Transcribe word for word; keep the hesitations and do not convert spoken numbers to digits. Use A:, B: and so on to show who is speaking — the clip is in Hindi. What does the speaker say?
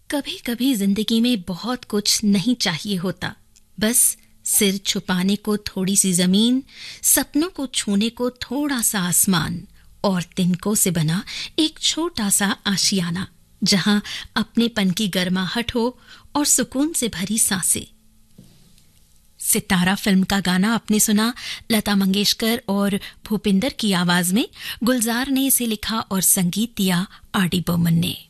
A: कभी कभी जिंदगी में बहुत कुछ नहीं चाहिए होता, बस सिर छुपाने को थोड़ी सी जमीन, सपनों को छूने को थोड़ा सा आसमान और तिनकों से बना एक छोटा सा आशियाना, जहां अपनेपन की गर्माहट हो और सुकून से भरी सांसें। सितारा फिल्म का गाना आपने सुना लता मंगेशकर और भूपिंदर की आवाज में। गुलजार ने इसे लिखा और संगीत दिया आर डी बर्मन ने।